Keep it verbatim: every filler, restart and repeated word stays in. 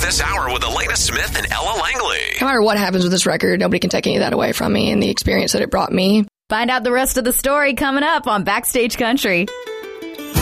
this hour with Elena Smith and Ella Langley. No matter what happens with this record, nobody can take any of that away from me and the experience that it brought me. Find out the rest of the story coming up on Backstage Country.